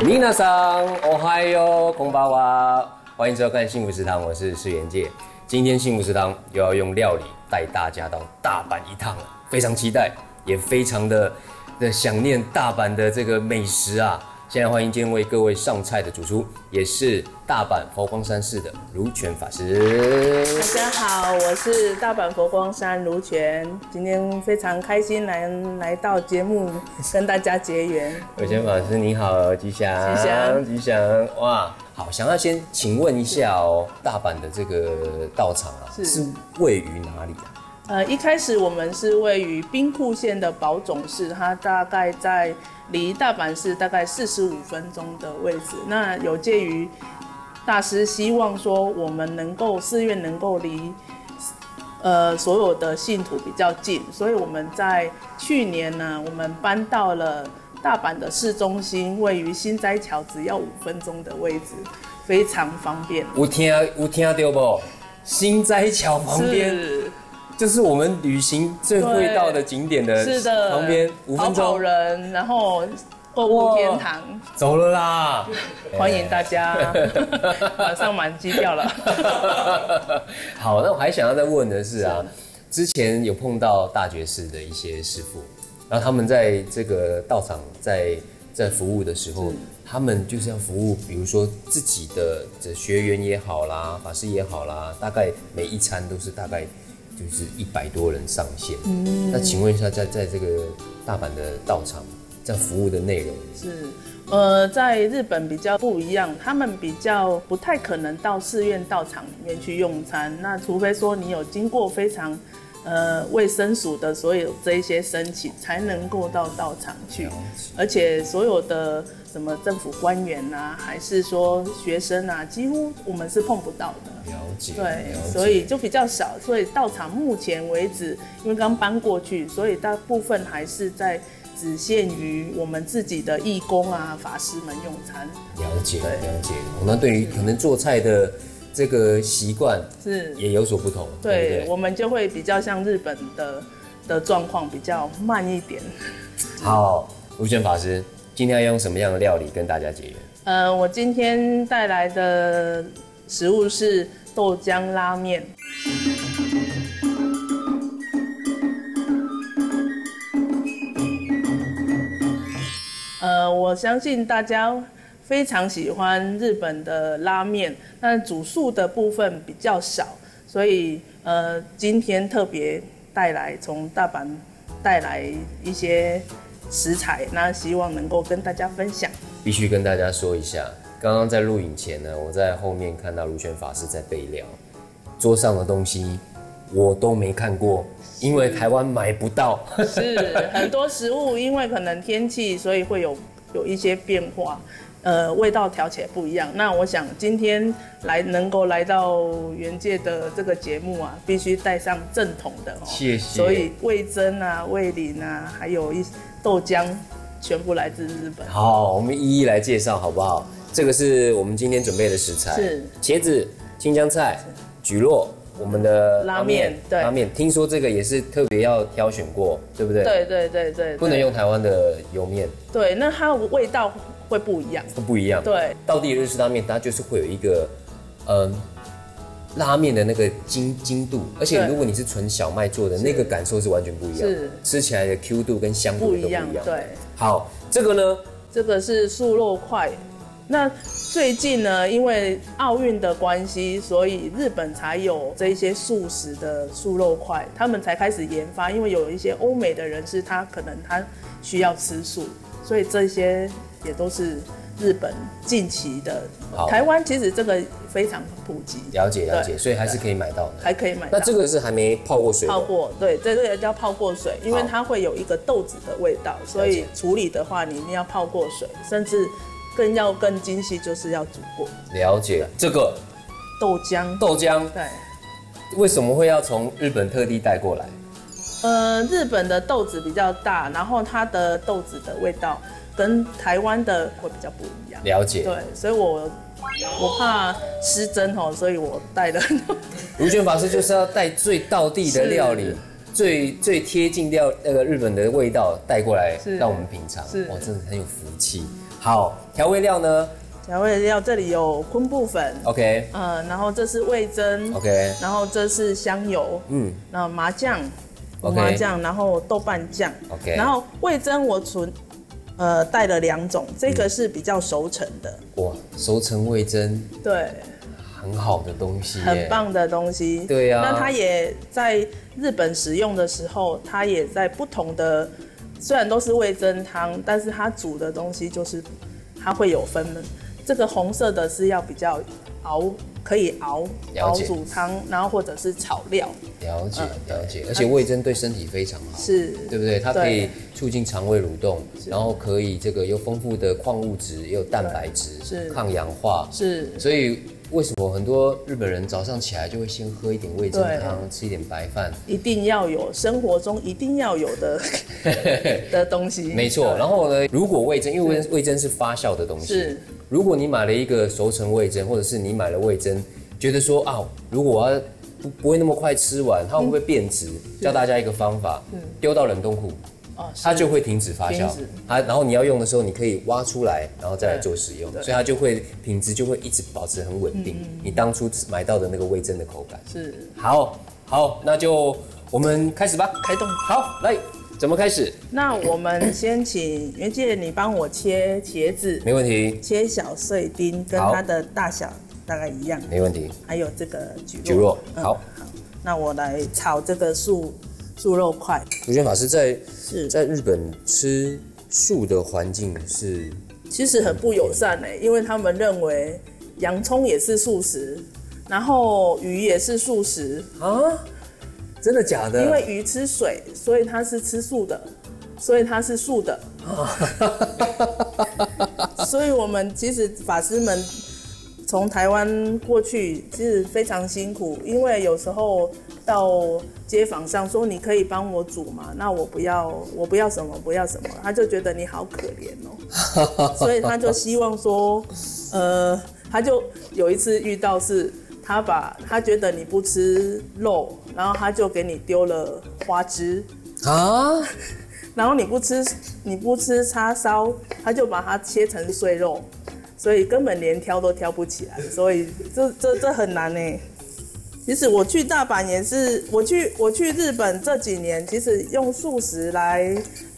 皆さん、おはよう、こんばんは，欢迎收看幸福食堂，我是世元介。今天幸福食堂又要用料理带大家到大阪一趟了，非常期待，也非常的想念大阪的这个美食啊。现在欢迎今天为各位上菜的主厨，也是大阪佛光山市的卢泉法师。 大家好，我是大阪佛光山卢泉，今天非常开心来到节目跟大家结缘。 卢泉法师你好，吉祥，吉祥，哇！好，想要先请问一下哦，大阪的这个道场啊，是位于哪里啊？ 一开始我们是位于兵库县的宝冢市，它大概在离大阪市大概45分钟的位置。那有介于大师希望说我们寺院能够离所有的信徒比较近，所以我们在去年呢，我们搬到了大阪的市中心，位于心斋桥只要5分钟的位置，非常方便。 有听到不？心斋桥旁边。就是我们旅行最会到的景点的旁边，5分钟。 好人，然后购物天堂， 走了啦！ 欢迎大家，马上满机掉了。 好，那我还想要再问的是啊，之前有碰到大觉寺的一些师父，然后他们在这个道场在服务的时候，他们就是要服务，比如说自己的学员也好啦，法师也好啦，大概每一餐都是大概。就是100多人上线，那请问一下，在这个大阪的道场，在服务的内容是，在日本比较不一样，他们比较不太可能到寺院道场里面去用餐，那除非说你有经过非常卫生署的所有这一些申请，才能够到道场去，而且所有的什么政府官员啊，还是说学生啊，几乎我们是碰不到的。 了解， 对，所以就比较少。所以道场目前为止，因为刚搬过去，所以大部分还是在只限于我们自己的义工啊、法师们用餐。 了解，了解。那对于可能做菜的这个习惯是也有所不同。 对，我们就会比较像日本的状况，比较慢一点。 好，卢泉法师。今天要用什么样的料理跟大家结缘？ 我今天带来的食物是豆浆拉面。我相信大家非常喜欢日本的拉面，但主诉的部分比较少，所以今天特别从大阪带来一些食材，那希望能够跟大家分享。 必须跟大家说一下，刚刚在录影前呢，我在后面看到卢泉法师在备料，桌上的东西我都没看过，因为台湾买不到。 是很多食物，因为可能天气，所以会有一些变化，味道调起来不一样。那我想今天能够来到原界的这个节目啊，必须带上正统的哦。 谢谢。 所以味噌啊、味淋啊，还有豆浆，全部来自日本。 好，我们一一来介绍好不好？这个是我们今天准备的食材，是茄子、青江菜、蒟蒻。我们的拉面，对，拉面，听说这个也是特别要挑选过，对不对？ 对， 不能用台湾的油面。 对，那它的味道会不一样， 不一样。对，道地日式拉面它就是会有一个，拉面的那个精度，而且如果你是纯小麦做的，那个感受是完全不一样，是吃起来的 Q 度跟香度都不一样。 对， 好，这个呢？ 这个是素肉块。那最近呢，因为奥运的关系，所以日本才有这一些素食的素肉块，他们才开始研发。因为有一些欧美的人士，他可能需要吃素，所以这些也都是日本近期的。台湾其实这个非常普及， 了解，所以还是可以买到的， 还可以买到。 那这个是还没泡过水？ 泡过，对，这个叫泡过水，因为它会有一个豆子的味道，所以处理的话，你一定要泡过水，甚至更精细，就是要煮过。 了解，这个豆浆，对， 为什么会要从日本特地带过来？ 日本的豆子比较大，然后它的豆子的味道跟台湾的会比较不一样。 了解， 对，所以我怕失真哦，所以我带了。 卢泉法师就是要带最道地的料理， 最贴近掉那个日本的味道带过来，让我们品尝。哇，真的很有福气。好，调味料呢？ 调味料这里有昆布粉 ，OK， 然后这是味噌 ，OK， 然后这是香油，然后麻酱，麻酱，然后豆瓣酱 ，OK， 然后味噌我带了2种，这个是比较熟成的。 哇，熟成味噌， 对， 很好的东西， 很棒的东西。 对呀， 那它也在日本使用的时候，它也在不同的，虽然都是味噌汤，但是它煮的东西就是它会有分的。这个红色的是要比较可以熬煮汤，然后或者是炒料。 了解，而且味噌对身体非常好， 是， 对不对？它可以促进肠胃蠕动，然后可以这个有丰富的矿物质，也有蛋白质， 是抗氧化， 是。 所以为什么很多日本人早上起来就会先喝一点味噌汤，吃一点白饭？ 一定要有，生活中一定要有的东西。 没错。然后呢，如果味噌，因为味噌是发酵的东西， 是。 如果你买了一个熟成味噌，或者是你买了味噌，觉得说啊，如果我要不会那么快吃完，它会不会变质？教大家一个方法，丢到冷冻库，它就会停止发酵。然后你要用的时候，你可以挖出来，然后再来做使用，所以它就会品质就会一直保持很稳定。你当初买到的那个味噌的口感是。 好，那就我们开始吧， 开动。 好，来。怎么开始？ 那我们先请袁姐你帮我切茄子， 没问题。 切小碎丁，跟它的大小大概一样， 没问题。 还有这个蒟蒟蒻，好。 那我来炒这个素肉块。 如娟法师在日本吃素的环境是， 其实很不友善因为他们认为洋葱也是素食，然后鱼也是素食啊。真的假的？ 因为鱼吃水，所以它是吃素的，所以它是素的。所以我们其实法师们从台湾过去其实非常辛苦，因为有时候到街坊上说你可以帮我煮嘛，那我不要什么，他就觉得你好可怜哦，所以他就希望说，他就有一次遇到是。他觉得你不吃肉，然后他就给你丢了花枝啊，然后你不吃叉烧，他就把它切成碎肉，所以根本连挑都挑不起来，所以这很难呢。其实我去大阪也是，我去日本这几年，其实用素食来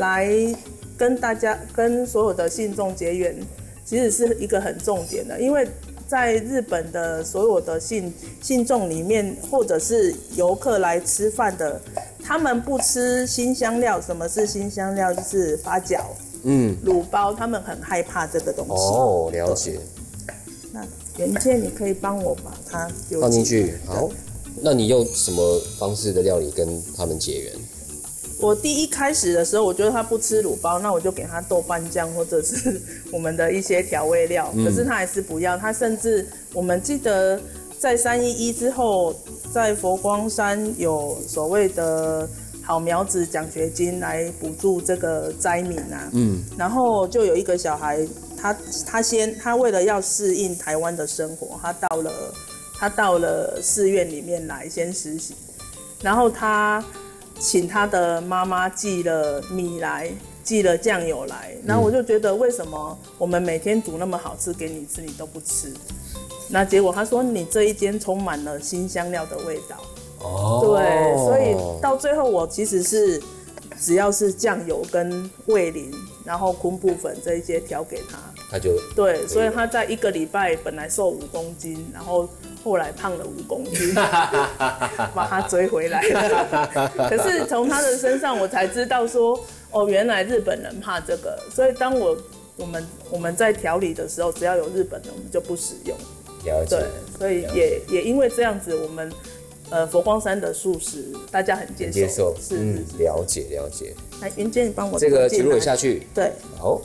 跟所有的信众结缘，其实是一个很重点的，因为。在日本的所有的信众里面，或者是游客来吃饭的，他们不吃辛香料。什么是辛香料？就是八角、卤包，他们很害怕这个东西。 哦，了解。 那袁健，你可以帮我把它放进去。好，那你用什么方式的料理跟他们结缘？ 我第一开始的时候，我觉得他不吃卤包，那我就给他豆瓣酱或者是我们的一些调味料。可是他还是不要，他甚至我们记得在311之后，在佛光山有所谓的好苗子奖学金来补助这个灾民啊。然后就有一个小孩，他为了要适应台湾的生活，他到了寺院里面来先实习，然后他。请他的妈妈寄了米来，寄了酱油来，然后我就觉得为什么我们每天煮那么好吃给你吃，你都不吃？那结果他说你这一间充满了辛香料的味道。哦，对，所以到最后我其实是只要是酱油跟味淋，然后昆布粉这一些调给他就对，所以他在1个礼拜本来瘦5公斤，然后后来胖了5公斤，把他追回来了。可是从他的身上我才知道说，哦，原来日本人怕这个，所以当我们在调理的时候，只要有日本人，我们就不使用。 了解。 对，所以也因为这样子，我们佛光山的素食大家很接受。是， 了解。 来，袁健，你帮我这个蒟蒻下去。 对， 好。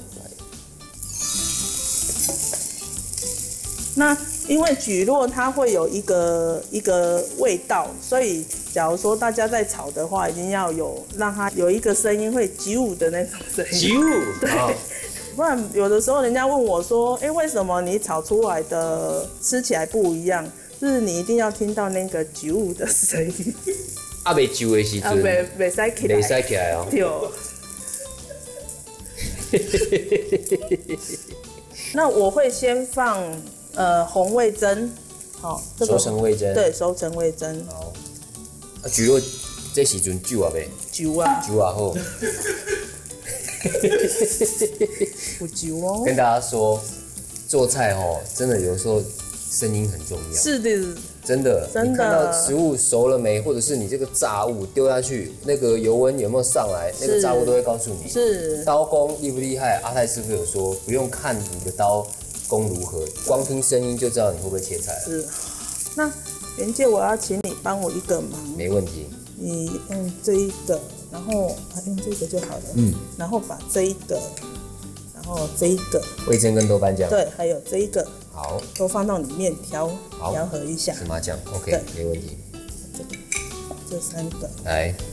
那因为蒟蒻它会有一个味道，所以假如说大家在炒的话，一定要让它有一个声音会啾的那种声音。 啾， 对，不然有的时候人家问我说，为什么你炒出来的吃起来不一样？就是你一定要听到那个啾的声音。 啊未揪的时阵， 袂使起来， 袂使起来哦。 对。那我会先放红味噌，好，这个熟成味噌。 对，熟成味噌。 好。啊，猪肉这时阵揪啊未？ 揪啊， 揪啊好。 有揪哦。 跟大家说，做菜哦，真的有时候声音很重要。 是的。 真的， 真的， 你看到食物熟了没，或者是你这个炸物丢下去，那个油温有没有上来，那个炸物都会告诉你。 是。 刀工厉不厉害？阿泰师傅有说，不用看你的刀工如何，光听声音就知道你会不会切菜了。 是。那袁姐，我要请你帮我一个忙。 没问题。 你用这一个，然后用这个就好了。然后把这一个，然后这一个味噌跟豆瓣酱。 对，还有这一个。 好， 都放到里面调和一下。 芝麻酱 ，OK，没问题。 这3个， 来，